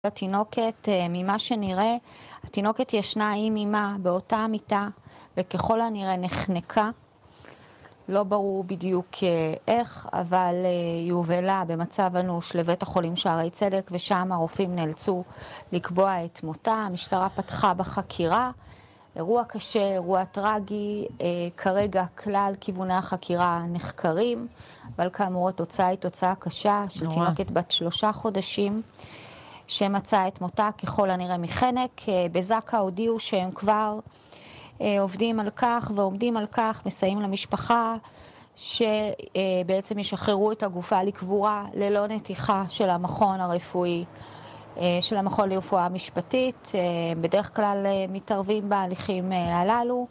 התינוקת, ממה שנראה, התינוקת ישנה עם אמא באותה מיטה, וככל הנראה נחנקה. לא ברור בדיוק איך, אבל היא הובלה במצב אנוש לבית החולים שערי צדק, ושם הרופאים נאלצו לקבוע את מותה. המשטרה פתחה בחקירה. אירוע קשה, אירוע טרגי, כרגע כלל כיווני החקירה נחקרים, אבל כאמור התוצאה היא תוצאה קשה של תינוקת בת 3 חודשים, שמצאה את מותה ככל הנראה מחנק. בזקה הודיעו שהם כבר עובדים על כך ועומדים על כך, מסייעים למשפחה, שבעצם ישחררו את הגופה לקבורה ללא נתיחה של המכון הרפואי, של המכון לרפואה משפטית. בדרך כלל מתערבים בהליכים הללו,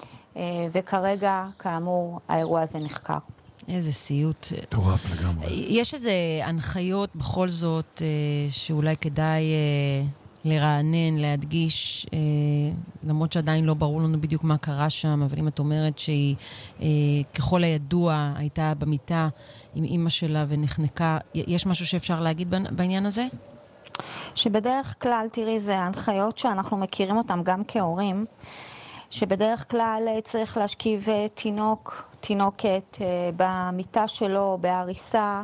וכרגע, כאמור, האירוע הזה נחקר. איזה סיוט. טורף לגמרי. יש איזה הנחיות בכל זאת שאולי כדאי לרענן, להדגיש, למרות שעדיין לא ברור לנו בדיוק מה קרה שם, אבל אם את אומרת שהיא ככל הידוע הייתה במיטה עם אמא שלה ונחנקה, יש משהו שאפשר להגיד בעניין הזה? שבדרך כלל, תראי, זה הנחיות שאנחנו מכירים אותם גם כהורים, שבדרך כלל צריך להשכיב תינוקת במיטה שלו, בהריסה,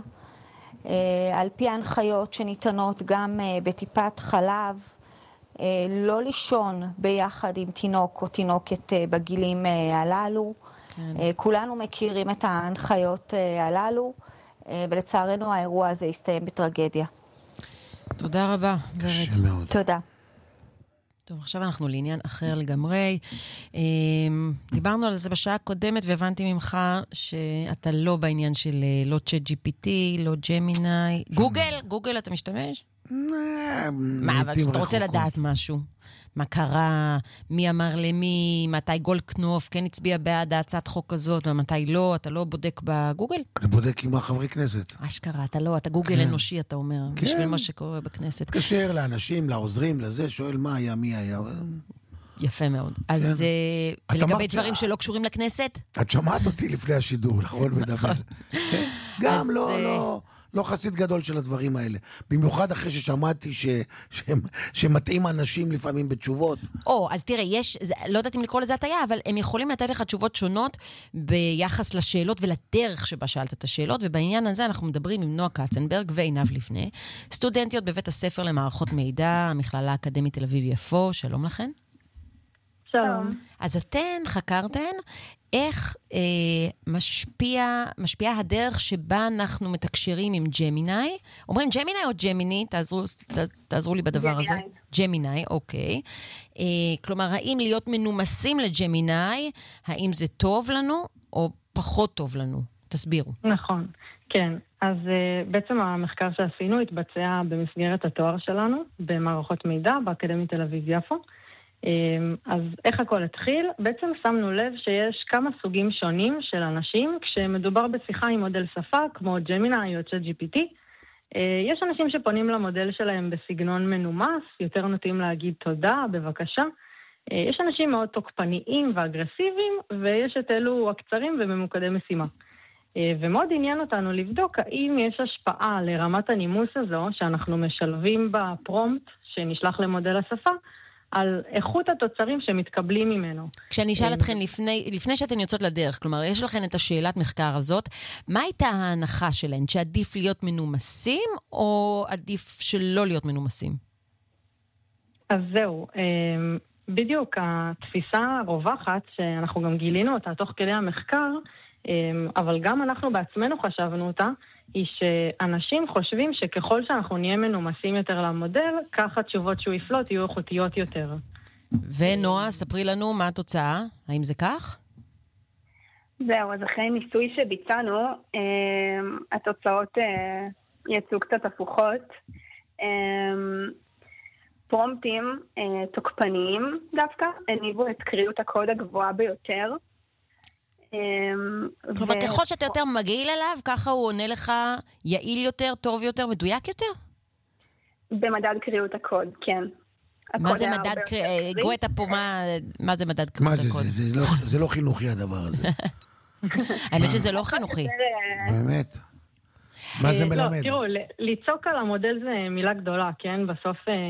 על פי ההנחיות שניתנות גם בטיפת חלב, לא לישון ביחד עם תינוק או תינוקת בגילים הללו. כן. כולנו מכירים את ההנחיות הללו, ולצערנו האירוע הזה הסתיים בטרגדיה. תודה רבה. קשה מאוד. תודה. טוב, עכשיו אנחנו לעניין אחר לגמרי. דיברנו על זה בשעה הקודמת, והבנתי ממך שאתה לא בעניין של לא צ'אט GPT, לא ג'מיני. גוגל אתה משתמש? מה, אבל אתה רוצה לדעת משהו? מה קרה? מי אמר למי? מתי גולדקנופ כן הצביע בעד הצעת חוק הזאת, ומתי לא? אתה לא בודק בגוגל? אני בודק עם חברי כנסת. אשכרה, אתה לא, אתה גוגל אנושי, אתה אומר, בשביל מה שקורה בכנסת. קשר לאנשים, לעוזרים, לזה, שואל מה היה, מי היה. יפה מאוד. אז ולגבי דברים שלא קשורים לכנסת? את שמעת אותי לפני השידור, נכון, מדבר. גם לא חסיד גדול של הדברים האלה. במיוחד אחרי ששמעתי שמתאים אנשים לפעמים בתשובות. אז תראה, לא יודעת אם לקרוא לזה הטעיה, אבל הם יכולים לתת לך תשובות שונות ביחס לשאלות ולדרך שבה שאלת את השאלות, ובעניין הזה אנחנו מדברים עם נועה קצנברג ועינב לבנה, סטודנטיות בבית הספר למערכות מידע, המכללה האקדמית תל אביב-יפו. שלום לכן. שלום. אז אתן חקרתן איך משפיעה הדרך שבה אנחנו מתקשרים עם ג'מיני. אומרים ג'מיני או ג'מיני? תעזרו לי בדבר הזה. ג'מיני, אוקיי. כלומר, האם להיות מנומסים לג'מיני, האם זה טוב לנו או פחות טוב לנו? תסבירו. נכון, כן. אז בעצם המחקר שעשינו התבצע במסגרת התואר שלנו, במערכות מידע, באקדמית תל אביב-יפו. אז איך הכל התחיל? בעצם שמנו לב שיש כמה סוגים שונים של אנשים כשמדובר בשיחה עם מודל שפה כמו ג'מיני או צ'אט GPT. יש אנשים שפונים למודל שלהם בסגנון מנומס, יותר נוטים להגיד תודה, בבקשה. יש אנשים מאוד תוקפניים ואגרסיביים, ויש את אלו הקצרים וממוקדי משימה. ומאוד עניין אותנו לבדוק האם יש השפעה לרמת הנימוס הזו שאנחנו משלבים בפרומפט שנשלח למודל השפה, על איכות התוצרים שמתקבלים ממנו. כשאני אשאל אתכן לפני שאתן יוצאות לדרך, כלומר, יש לכן את השאלת מחקר הזאת, מה הייתה ההנחה שלהן? שעדיף להיות מנומסים, או עדיף שלא להיות מנומסים? אז זהו, בדיוק התפיסה הרווחת, שאנחנו גם גילינו אותה תוך כדי המחקר, אבל גם אנחנו בעצמנו חשבנו אותה, היא שאנשים חושבים שככל שאנחנו נהיה מנומסים יותר למודל, כך התשובות שהוא יפלוט יהיו איכותיות יותר. ונועה, ספרי לנו מה התוצאה. האם זה כך? זהו, אז אחרי ניסוי שביצענו, התוצאות יצאו קצת הפוכות. פרומפטים תוקפניים דווקא, הניבו את קריאות הקוד הגבוהה ביותר. כלומר, ככל שאתה יותר מגעיל אליו, ככה הוא עונה לך יעיל יותר, טוב יותר, מדויק יותר? במדד קריאות הקוד, כן. מה זה מדד קריאות? גואטה פה, מה זה מדד קריאות הקוד? זה לא חינוכי הדבר הזה. האמת שזה לא חינוכי. באמת. מה זה מלמד? לא, תראו, לצעוק על המודל זה מילה גדולה, כן? בסוף